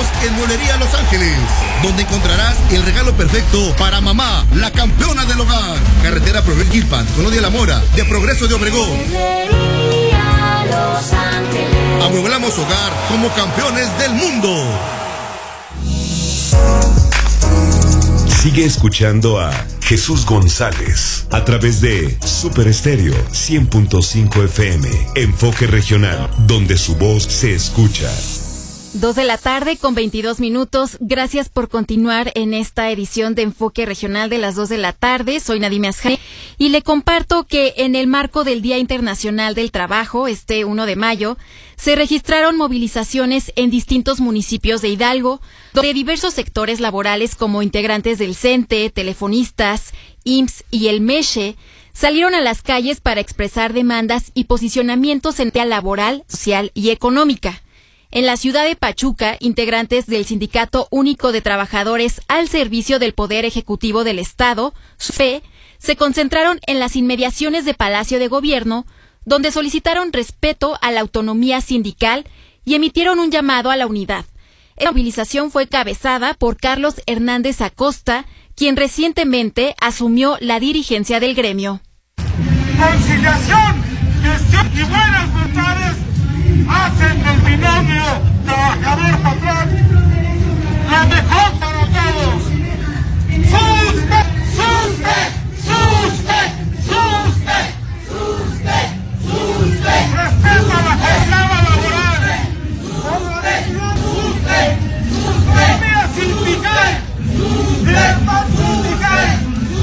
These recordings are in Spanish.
esperamos en Mueblería Los Ángeles, donde encontrarás el regalo perfecto para mamá, la campeona del hogar. Carretera Provel Gilpan, Colonia La Mora, de Progreso de Obregón. Mueblería Los Ángeles. Amueblamos hogar como campeones del mundo. Sigue escuchando a Jesús González a través de Super Estéreo 100.5 FM. Enfoque regional, donde su voz se escucha. 2:22 p.m. Gracias por continuar en esta edición de Enfoque Regional de las 2 p.m. Soy Nadime Asjani y le comparto que en el marco del Día Internacional del Trabajo, este 1 de mayo, se registraron movilizaciones en distintos municipios de Hidalgo, donde diversos sectores laborales como integrantes del CENTE, telefonistas, IMSS y el MESHE salieron a las calles para expresar demandas y posicionamientos en materia laboral, social y económica. En la ciudad de Pachuca, integrantes del Sindicato Único de Trabajadores al Servicio del Poder Ejecutivo del Estado, SUFE, se concentraron en las inmediaciones de Palacio de Gobierno, donde solicitaron respeto a la autonomía sindical y emitieron un llamado a la unidad. Esta movilización fue encabezada por Carlos Hernández Acosta, quien recientemente asumió la dirigencia del gremio. Conciliación, gestión y buenas voluntades hacen del binomio trabajador-patrón lo mejor para todos. ¡Suspe! ¡Suspe! ¡Suspe! ¡Suspe! ¡Suspe! ¡Suspe! ¡Respeto a la jornada laboral! ¡Suspe! ¡Suspe! ¡Economía sindical! ¡Libertad sindical!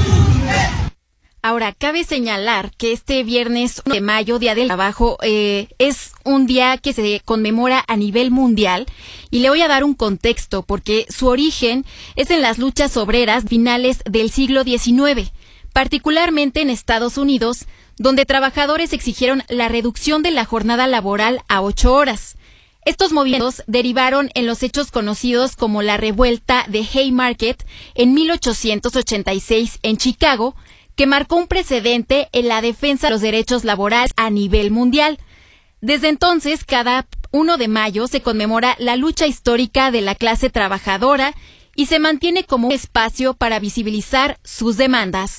Ahora, cabe señalar que este viernes 1 de mayo, Día del Trabajo, es un día que se conmemora a nivel mundial y le voy a dar un contexto porque su origen es en las luchas obreras finales del siglo XIX, particularmente en Estados Unidos, donde trabajadores exigieron la reducción de la jornada laboral a 8 horas. Estos movimientos derivaron en los hechos conocidos como la revuelta de Haymarket en 1886 en Chicago, que marcó un precedente en la defensa de los derechos laborales a nivel mundial. Desde entonces, cada 1 de mayo se conmemora la lucha histórica de la clase trabajadora y se mantiene como un espacio para visibilizar sus demandas.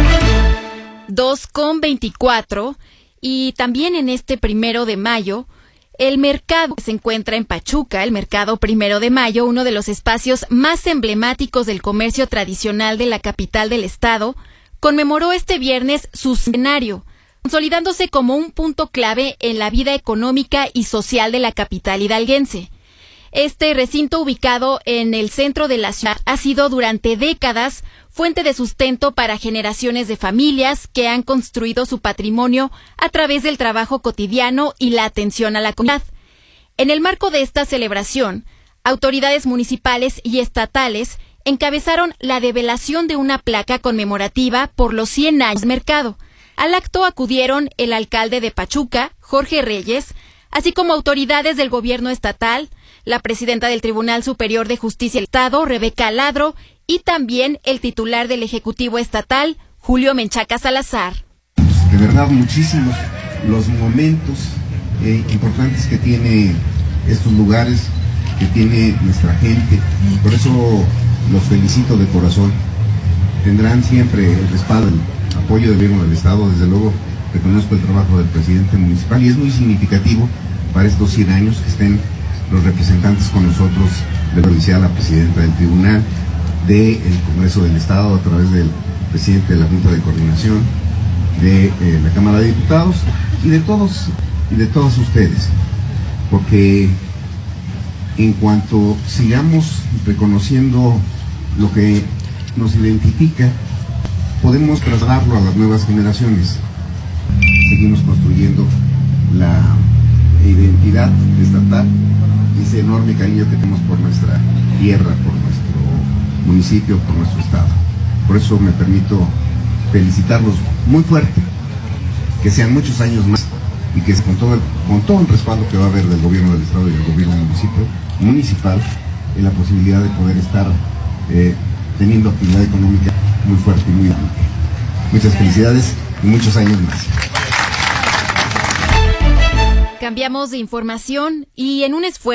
2:24 y también en este 1 de mayo, el mercado que se encuentra en Pachuca, el mercado 1 de mayo, uno de los espacios más emblemáticos del comercio tradicional de la capital del estado, conmemoró este viernes su centenario, consolidándose como un punto clave en la vida económica y social de la capital hidalguense. Este recinto, ubicado en el centro de la ciudad, ha sido durante décadas fuente de sustento para generaciones de familias que han construido su patrimonio a través del trabajo cotidiano y la atención a la comunidad. En el marco de esta celebración, autoridades municipales y estatales encabezaron la develación de una placa conmemorativa por los 100 años del mercado. Al acto acudieron el alcalde de Pachuca, Jorge Reyes, así como autoridades del gobierno estatal, la presidenta del Tribunal Superior de Justicia del Estado, Rebeca Ladro, y también el titular del Ejecutivo Estatal, Julio Menchaca Salazar. De verdad, muchísimos los momentos importantes que tiene estos lugares, que tiene nuestra gente. Por eso los felicito de corazón. Tendrán siempre el respaldo, el apoyo del gobierno del Estado. Desde luego reconozco el trabajo del presidente municipal y es muy significativo para estos 100 años que estén los representantes con nosotros, de la presidenta del Tribunal, del Congreso del Estado a través del presidente de la Junta de Coordinación, de la Cámara de Diputados y de todos ustedes, porque en cuanto sigamos reconociendo lo que nos identifica, podemos trasladarlo a las nuevas generaciones. Seguimos construyendo la identidad estatal y ese enorme cariño que tenemos por nuestra tierra, por nuestro municipio, por nuestro estado. Por eso me permito felicitarlos muy fuerte, que sean muchos años más y que con todo el respaldo que va a haber del gobierno del estado y del gobierno municipal en la posibilidad de poder estar teniendo actividad económica muy fuerte y muy amplia. Muchas felicidades y muchos años más. Cambiamos de información y en un esfuerzo